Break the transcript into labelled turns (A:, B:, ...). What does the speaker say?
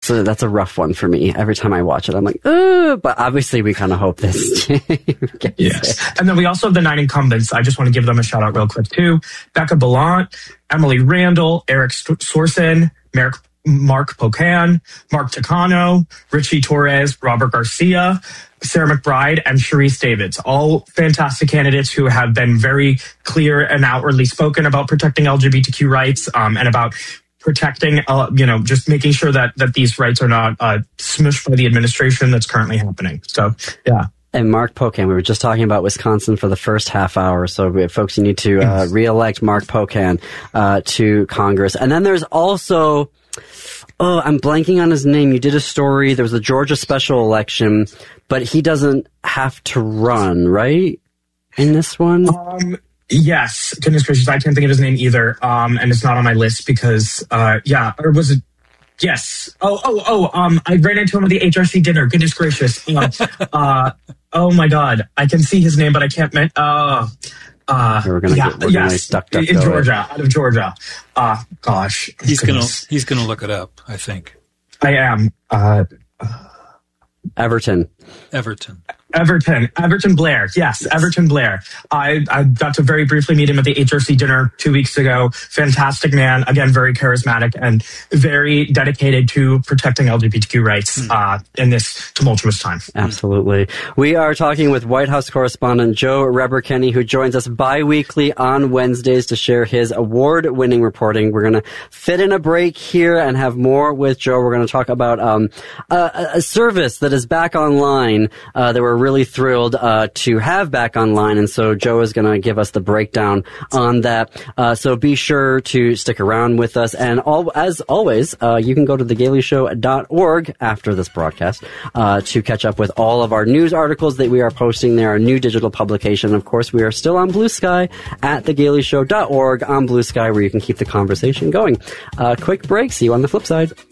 A: that's a rough one for me. Every time I watch it, I'm like, ugh, but obviously we kind of hope this gets
B: Yes.
A: it.
B: And then we also have the 9 incumbents. I just want to give them a shout out real quick too. Becca Ballant, Emily Randall, Eric Sorsen, Mark Pocan, Mark Takano, Richie Torres, Robert Garcia, Sarah McBride, and Sharice Davids. All fantastic candidates who have been very clear and outwardly spoken about protecting LGBTQ rights and about protecting, just making sure that these rights are not smushed by the administration that's currently happening. So, yeah.
A: And Mark Pocan, we were just talking about Wisconsin for the first half hour. So, folks, you need to re-elect Mark Pocan to Congress. And then there's also, I'm blanking on his name. You did a story. There was a Georgia special election, but he doesn't have to run, right? In this one?
B: Yes. Goodness gracious, I can't think of his name either. And it's not on my list because, or was it? Yes. I ran into him at the HRC dinner. Goodness gracious. Oh my God. I can see his name, but I can't.
A: We're gonna duck
B: in Georgia, out of Georgia. Gosh.
C: He's gonna look it up, I think.
B: I am.
A: Everton
B: Blair. Yes, Everton Blair. I got to very briefly meet him at the HRC dinner 2 weeks ago. Fantastic man. Again, very charismatic and very dedicated to protecting LGBTQ rights in this tumultuous time.
A: Absolutely. We are talking with White House correspondent Joe Reber-Kenney, who joins us bi-weekly on Wednesdays to share his award-winning reporting. We're going to fit in a break here and have more with Joe. We're going to talk about a service that is back online that we're really thrilled to have back online, and so Joe is going to give us the breakdown on that. So be sure to stick around with us, and as always, you can go to thegaleyshow.org after this broadcast to catch up with all of our news articles that we are posting there, our new digital publication. Of course, we are still on Blue Sky at thegaleyshow.org on Blue Sky, where you can keep the conversation going. Quick break. See you on the flip side.